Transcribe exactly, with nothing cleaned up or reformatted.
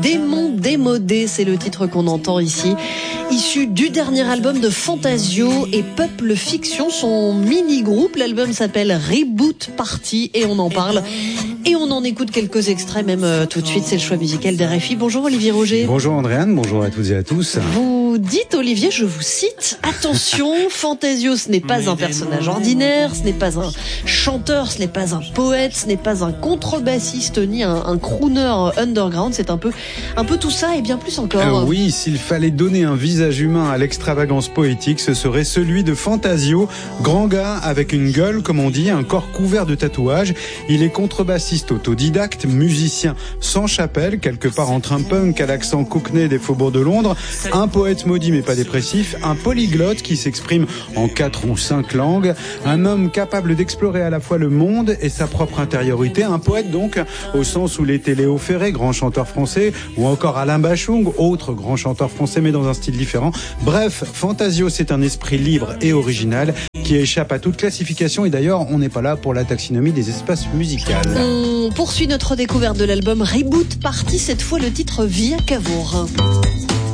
Démon démodé, c'est le titre qu'on entend ici. Issu du dernier album de Fantasio et Peuple Fiction, son mini-groupe. L'album s'appelle Reboot Party et on en parle. Et on en écoute quelques extraits même euh, tout de suite. C'est le choix musical d'R F I. Bonjour Olivier Roger. Bonjour Andréane, bonjour à toutes et à tous. Vous dites, Olivier, je vous cite, attention, Fantasio, ce n'est pas un personnage ordinaire, ce n'est pas un chanteur, ce n'est pas un poète, ce n'est pas un contrebassiste ni un, un crooner underground. C'est un peu, un peu tout ça et bien plus encore. Euh, oui, s'il fallait donner un visage humain à l'extravagance poétique, ce serait celui de Fantasio, grand gars avec une gueule, comme on dit, un corps couvert de tatouages. Il est contrebassiste autodidacte, musicien sans chapelle, quelque part entre un punk à l'accent cockney des faubourgs de Londres, un poète maudit mais pas dépressif, un polyglotte qui s'exprime en quatre ou cinq langues, un homme capable d'explorer à la fois le monde et sa propre intériorité, un poète donc, au sens où l'était Léo Ferré, grand chanteur français, ou encore Alain Bachung, autre grand chanteur français mais dans un style différent. Bref, Fantasio, c'est un esprit libre et original qui échappe à toute classification et d'ailleurs, on n'est pas là pour la taxinomie des espaces musicaux. On poursuit notre découverte de l'album Reboot Party, cette fois le titre Via Cavour.